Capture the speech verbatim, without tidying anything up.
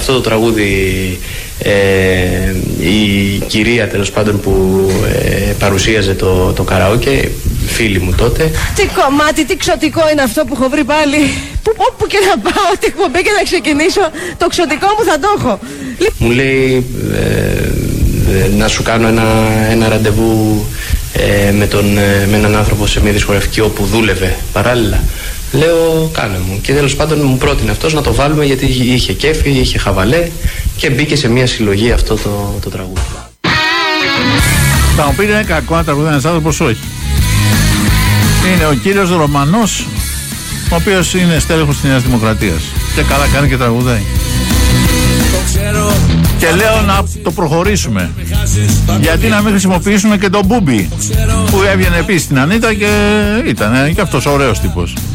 αυτό το τραγούδι ε, η κυρία τέλος πάντων που ε, παρουσίαζε το, το καραόκε, φίλη μου τότε. Τι κομμάτι, τι ξωτικό είναι αυτό που έχω βρει πάλι. Που, όπου και να πάω, τι εκπομπή και να ξεκινήσω, το ξωτικό μου θα το έχω. Μου λέει ε, να σου κάνω ένα, ένα ραντεβού ε, με, τον, με έναν άνθρωπο σε μια δισκογραφική όπου δούλευε παράλληλα. Λέω κάνε μου, και τέλος πάντων μου πρότεινε αυτός να το βάλουμε γιατί είχε κέφι, είχε χαβαλέ και μπήκε σε μια συλλογή αυτό το, το τραγούδι. Θα μου πήρε κακό να τραγουδάει ένας άνθρωπος, όχι. Είναι ο κύριος Ρωμανός, ο οποίος είναι στέλεχος της Νέας Δημοκρατίας και καλά κάνει και τραγουδάει. Και λέω να το προχωρήσουμε. Γιατί να μην χρησιμοποιήσουμε και τον Μπούμπι που έβγαινε επίσης στην Ανίτα και ήταν και αυτός ωραίος τύπος.